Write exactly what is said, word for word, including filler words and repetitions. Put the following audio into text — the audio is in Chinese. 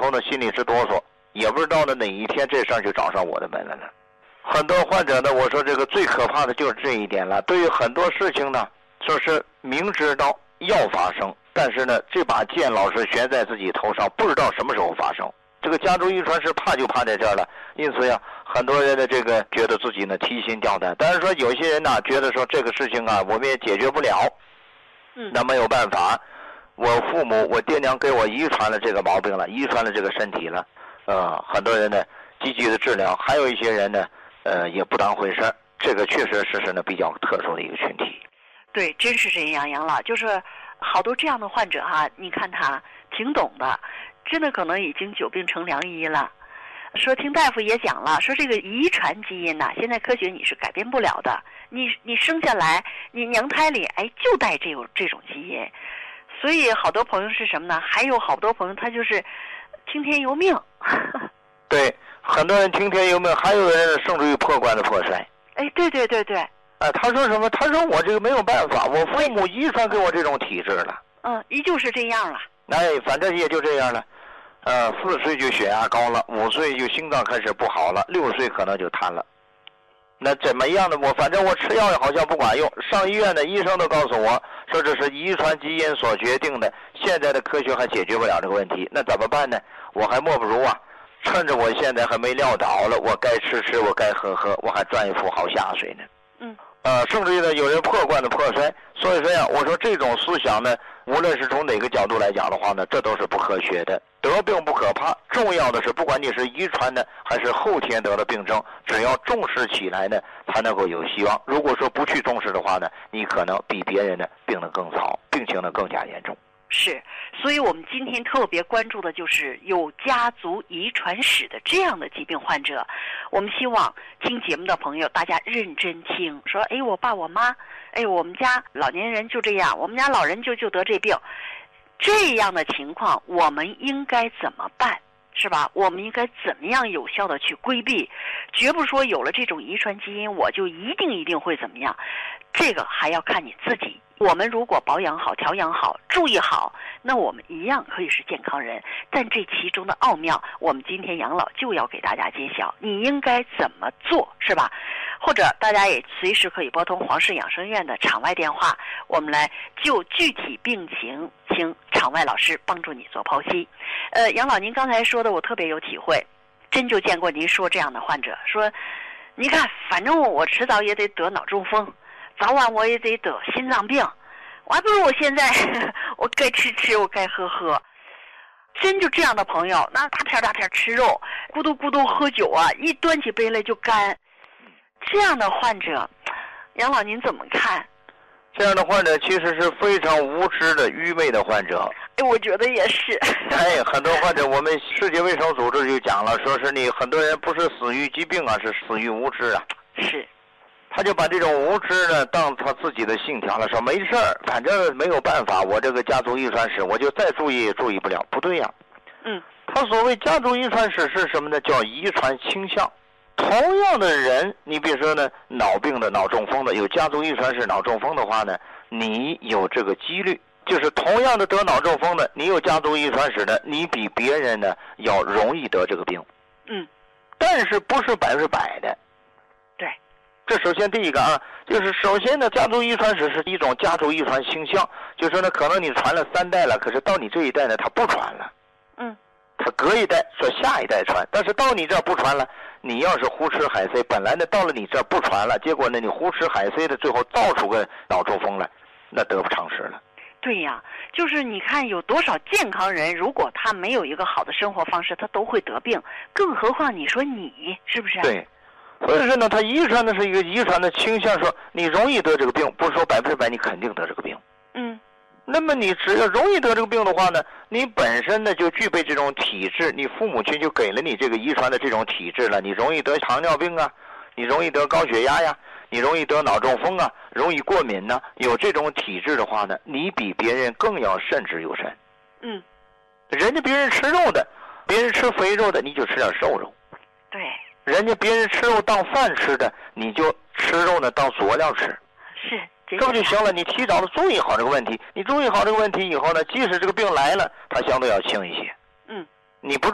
后呢心里直哆嗦，也不知道呢哪一天这事儿就找上我的门来了。很多患者呢，我说这个最可怕的就是这一点了。对于很多事情呢，说是明知道要发生，但是呢这把剑老是悬在自己头上，不知道什么时候发生。这个家族遗传是怕就怕在这儿了，因此呀，很多人的这个觉得自己呢提心吊胆。但是说有些人呢觉得说这个事情啊我们也解决不了， 嗯， 那没有办法，我父母我爹娘给我遗传了这个毛病了，遗传了这个身体了，呃，很多人呢积极的治疗，还有一些人呢呃也不当回事儿，这个确实是是呢比较特殊的一个群体。 对，真是这样，杨老，就是好多这样的患者哈，你看他挺懂的。真的可能已经久病成良医了。说听大夫也讲了，说这个遗传基因呐、啊，现在科学你是改变不了的。你你生下来，你娘胎里哎就带这种这种基因，所以好多朋友是什么呢？还有好多朋友他就是听天由命。 对，很多人听天由命，还有人甚至于破罐子破摔。 哎，对对对对。 哎，他说什么？他说我这个没有办法，我父母遗传给我这种体质了。 嗯，依旧是这样了。 哎，反正也就这样了。呃，四岁就血压高了，五岁就心脏开始不好了，六岁可能就瘫了。那怎么样呢？我反正我吃药好像不管用，上医院的医生都告诉我说这是遗传基因所决定的，现在的科学还解决不了这个问题。那怎么办呢？我还莫不如啊，趁着我现在还没撂倒了，我该吃吃，我该喝喝，我还赚一副好下水呢。 嗯。 呃，甚至于呢，有人破罐子破摔。所以说呀，我说这种思想呢，无论是从哪个角度来讲的话呢，这都是不科学的。得病不可怕，重要的是，不管你是遗传的还是后天得的病症，只要重视起来呢，才能够有希望。如果说不去重视的话呢，你可能比别人呢病得更早，病情呢更加严重。 是，所以我们今天特别关注的就是有家族遗传史的这样的疾病患者。我们希望听节目的朋友大家认真听，说哎，我爸我妈，哎，我们家老年人就这样，我们家老人就就得这病，这样的情况我们应该怎么办？是吧？我们应该怎么样有效的去规避？绝不说有了这种遗传基因我就一定一定会怎么样，这个还要看你自己。我们如果保养好、调养好、注意好，那我们一样可以是健康人。但这其中的奥妙，我们今天杨老就要给大家揭晓，你应该怎么做，是吧？或者大家也随时可以拨通黄氏养生院的场外电话，我们来就具体病情请场外老师帮助你做剖析。呃，杨老您刚才说的我特别有体会，真就见过您说这样的患者，说你看反正我迟早也得得脑中风，早晚我也得得心脏病，我还不如我现在我该吃吃，我该喝喝。真就这样的朋友，那大片大片吃肉，咕嘟咕嘟喝酒啊，一端起杯来就干。这样的患者，杨老您怎么看？ 这样的患者其实是非常无知的、愚昧的患者。 哎，我觉得也是。 哎，很多患者，我们世界卫生组织就讲了，说是你很多人不是死于疾病啊，是死于无知啊。 是。 他就把这种无知呢当他自己的信条了，说没事儿，反正没有办法，我这个家族遗传史，我就再注意也注意不了。不对呀。 嗯。 他所谓家族遗传史是什么呢？叫遗传倾向。同样的人，你比如说呢，脑病的、脑中风的，有家族遗传史脑中风的话呢，你有这个几率，就是同样的得脑中风的，你有家族遗传史的，你比别人呢要容易得这个病。 嗯， 但是不是百分之百的。 对， 这首先第一个啊，就是首先呢，家族遗传史是一种家族遗传倾向，就是说呢，可能你传了三代了，可是到你这一代呢，它不传了。 嗯。 他隔一代说下一代传，但是到你这儿不传了，你要是胡吃海塞，本来呢到了你这儿不传了，结果呢你胡吃海塞的，最后造出个脑中风来，那得不偿失了。 对呀，就是你看有多少健康人，如果他没有一个好的生活方式，他都会得病，更何况你说你是不是？ 对，所以说呢，他遗传的是一个遗传的倾向，说你容易得这个病，不是说百分之百你肯定得这个病。 嗯。 那么你只要容易得这个病的话呢，你本身呢就具备这种体质，你父母亲就给了你这个遗传的这种体质了，你容易得糖尿病啊，你容易得高血压呀，你容易得脑中风啊，容易过敏呢，有这种体质的话呢，你比别人更要慎之又慎。 嗯， 人家别人吃肉的，别人吃肥肉的，你就吃点瘦肉。 对， 人家别人吃肉当饭吃的，你就吃肉呢当佐料吃。 是。 这不就行了？你提早的注意好这个问题，你注意好这个问题以后呢，即使这个病来了，它相对要轻一些。 嗯， 你不